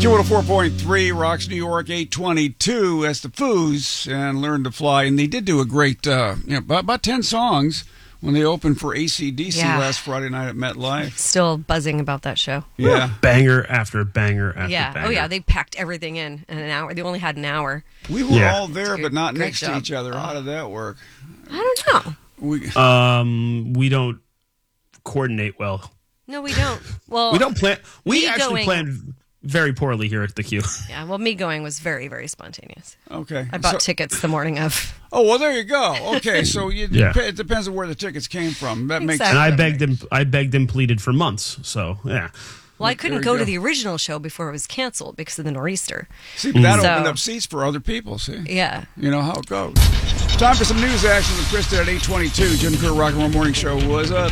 Q104.3 Rocks New York 822 as the Foos and Learn to Fly. And they did do a great, about 10 songs when they opened for AC/DC last Friday night at MetLife. Still buzzing about that show. Yeah. Banger after banger after banger. Oh, yeah. They packed everything in an hour. They only had an hour. We were all there, but not Great next job. to each other. How did that work? I don't know. We don't coordinate well. No, we don't. Well, We don't plan. We actually going- planned very poorly here at the Q. Yeah, well, me going was very, very spontaneous. Okay. I bought tickets the morning of. Oh, well, there you go. Okay, so Yeah. it depends on where the tickets came from. That makes Exactly. And I begged and pleaded for months. So yeah. Well, I couldn't There go you to go. the original show before it was canceled because of the nor'easter. See, but that So- opened up seats for other people, see? Yeah. You know how it goes. Time for some news action with Krista at 822. Jim Kerr Rock and Roll Morning Show. What's up?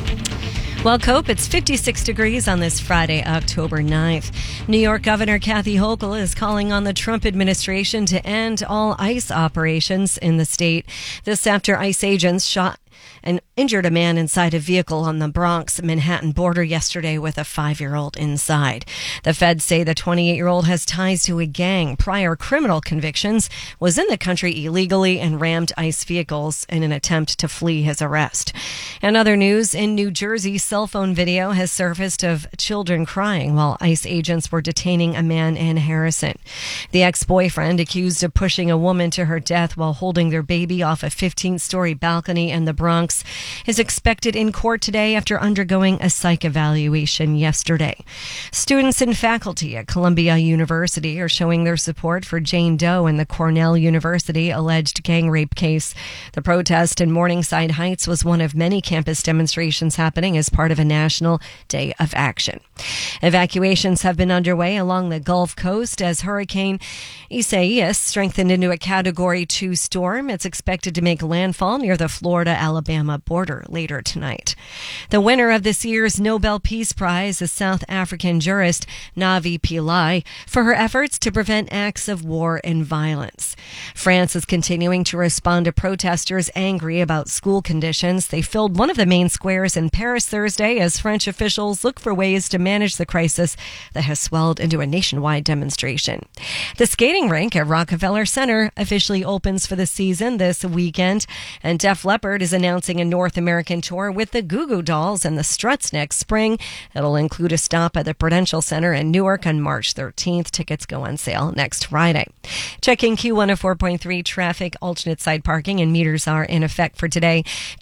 Well, Cope, it's 56 degrees on this Friday, October 9th. New York Governor Kathy Hochul is calling on the Trump administration to end all ICE operations in the state. This after ICE agents shot and injured a man inside a vehicle on the Bronx-Manhattan border yesterday with a 5-year-old inside. The feds say the 28-year-old has ties to a gang, prior criminal convictions, was in the country illegally, and rammed ICE vehicles in an attempt to flee his arrest. And other news, in New Jersey, cell phone video has surfaced of children crying while ICE agents were detaining a man in Harrison. The ex-boyfriend, accused of pushing a woman to her death while holding their baby off a 15-story balcony in the Bronx, is expected in court today after undergoing a psych evaluation yesterday. Students and faculty at Columbia University are showing their support for Jane Doe in the Cornell University alleged gang rape case. The protest in Morningside Heights was one of many campus demonstrations happening as part of a national day of action. Evacuations have been underway along the Gulf Coast as Hurricane Isaias strengthened into a Category 2 storm. It's expected to make landfall near the Florida-Alabama border later tonight. The winner of this year's Nobel Peace Prize is South African jurist Navi Pillay for her efforts to prevent acts of war and violence. France is continuing to respond to protesters angry about school conditions. They filled one of the main squares in Paris Thursday as French officials look for ways to manage the crisis that has swelled into a nationwide demonstration. The skating rink at Rockefeller Center officially opens for the season this weekend, and Def Leppard is announcing a North American tour with the Goo Goo Dolls and the Struts next spring. It'll include a stop at the Prudential Center in Newark on March 13th. Tickets go on sale next Friday. Checking Q104.3 traffic, alternate side parking and meters are in effect for today.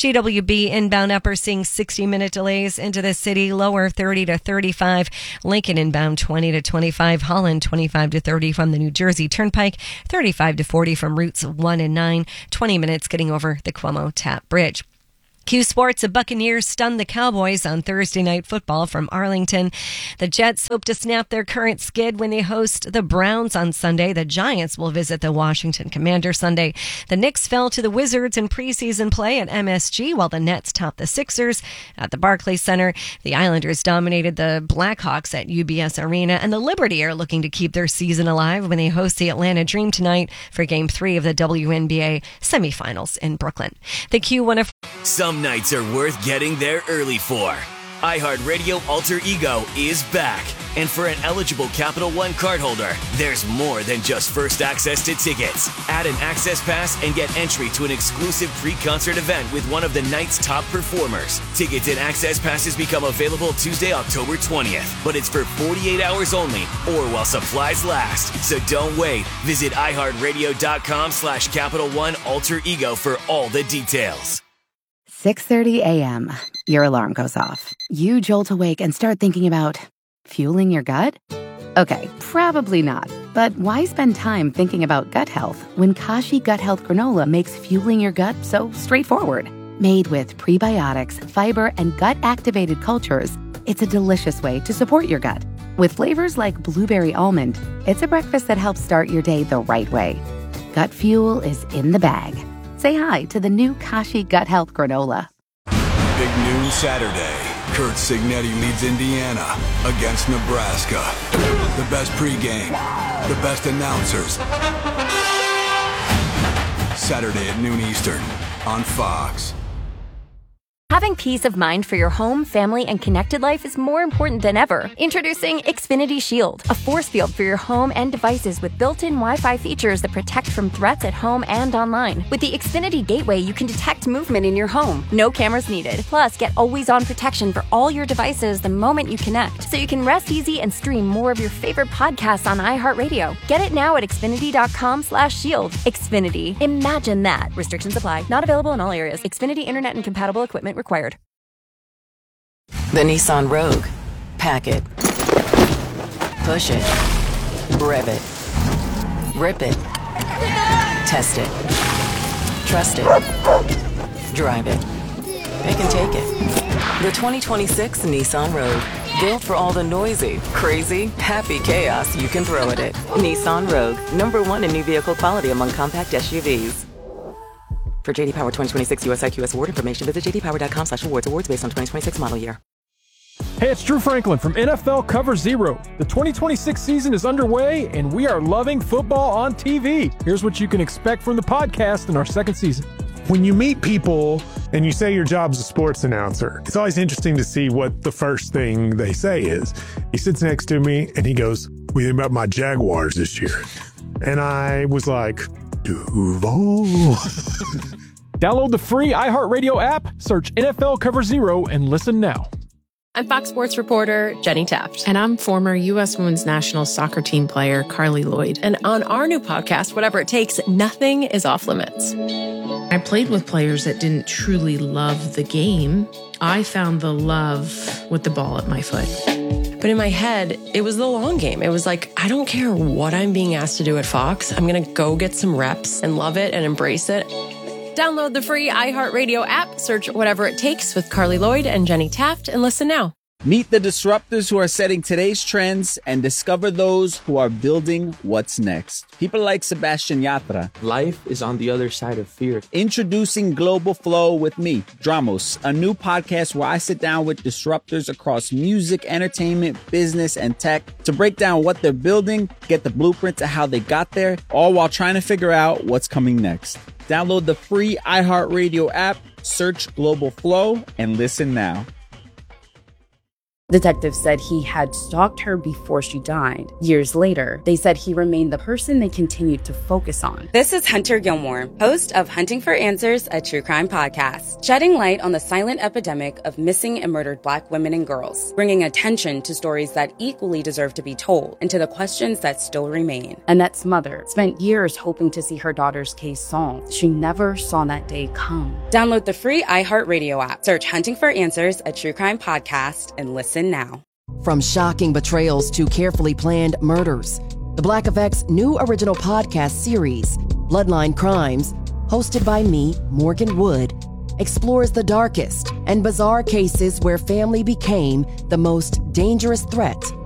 GWB inbound upper seeing 60-minute delays into the city, lower 30 to 35. Lincoln inbound 20 to 25. Holland 25 to 30 from the New Jersey Turnpike, 35 to 40 from routes 1 and 9. 20 minutes getting over the Cuomo Tap Bridge. Q Sports, the Buccaneers stunned the Cowboys on Thursday Night Football from Arlington. The Jets hope to snap their current skid when they host the Browns on Sunday. The Giants will visit the Washington Commanders Sunday. The Knicks fell to the Wizards in preseason play at MSG, while the Nets topped the Sixers at the Barclays Center. The Islanders dominated the Blackhawks at UBS Arena, and the Liberty are looking to keep their season alive when they host the Atlanta Dream tonight for Game 3 of the WNBA semifinals in Brooklyn. The Q104. Some nights are worth getting there early for. iHeartRadio Alter Ego is back. And for an eligible Capital One cardholder, there's more than just first access to tickets. Add an access pass and get entry to an exclusive pre-concert event with one of the night's top performers. Tickets and access passes become available Tuesday, October 20th. But it's for 48 hours only or while supplies last. So don't wait. Visit iHeartRadio.com/Capital One Alter Ego for all the details. 6:30 a.m. Your alarm goes off. You jolt awake and start thinking about fueling your gut? Okay, probably not. But why spend time thinking about gut health when Kashi Gut Health Granola makes fueling your gut so straightforward? Made with prebiotics, fiber, and gut-activated cultures, it's a delicious way to support your gut. With flavors like blueberry almond, it's a breakfast that helps start your day the right way. Gut fuel is in the bag. Say hi to the new Kashi Gut Health Granola. Big noon Saturday. Kurt Signetti leads Indiana against Nebraska. The best pregame, the best announcers. Saturday at noon Eastern on Fox. Having peace of mind for your home, family, and connected life is more important than ever. Introducing Xfinity Shield, a force field for your home and devices with built-in Wi-Fi features that protect from threats at home and online. With the Xfinity Gateway, you can detect movement in your home. No cameras needed. Plus, get always-on protection for all your devices the moment you connect, so you can rest easy and stream more of your favorite podcasts on iHeartRadio. Get it now at Xfinity.com/shield. Xfinity. Imagine that. Restrictions apply. Not available in all areas. Xfinity Internet and compatible equipment required. The Nissan Rogue. Pack it. Push it. Rev it. Rip it. Test it. Trust it. Drive it. It can take it. The 2026 Nissan Rogue. Built for all the noisy, crazy, happy chaos you can throw at it. Nissan Rogue. #1 in new vehicle quality among compact SUVs. For JD Power 2026 US IQS award information, visit jdpower.com/awards. Awards based on 2026 model year. Hey, it's Drew Franklin from NFL Cover Zero. The 2026 season is underway, and we are loving football on TV. Here's what you can expect from the podcast in our second season. When you meet people and you say your job's a sports announcer, it's always interesting to see what the first thing they say is. He sits next to me and he goes, "What do you think about my Jaguars this year?" And I was like, Duval. Download the free iHeartRadio app, search NFL Cover Zero, and listen now. I'm Fox Sports reporter Jenny Taft. And I'm former U.S. Women's National Soccer Team player Carly Lloyd. And on our new podcast, Whatever It Takes, nothing is off limits. I played with players that didn't truly love the game. I found the love with the ball at my foot. But in my head, it was the long game. It was like, I don't care what I'm being asked to do at Fox. I'm going to go get some reps and love it and embrace it. Download the free iHeartRadio app, search Whatever It Takes with Carly Lloyd and Jenny Taft, and listen now. Meet the disruptors who are setting today's trends and discover those who are building what's next. People like Sebastian Yatra. Life is on the other side of fear. Introducing Global Flow with me, Dramos, a new podcast where I sit down with disruptors across music, entertainment, business, and tech to break down what they're building, get the blueprint to how they got there, all while trying to figure out what's coming next. Download the free iHeartRadio app, search Global Flow, and listen now. Detectives said he had stalked her before she died. Years later, they said he remained the person they continued to focus on. This is Hunter Gilmore, host of Hunting for Answers, a true crime podcast, shedding light on the silent epidemic of missing and murdered Black women and girls, bringing attention to stories that equally deserve to be told and to the questions that still remain. Annette's mother spent years hoping to see her daughter's case solved. She never saw that day come. Download the free iHeartRadio app, search Hunting for Answers, a true crime podcast, and listen now. From shocking betrayals to carefully planned murders, the Black Effect's new original podcast series, Bloodline Crimes, hosted by me, Morgan Wood, explores the darkest and bizarre cases where family became the most dangerous threat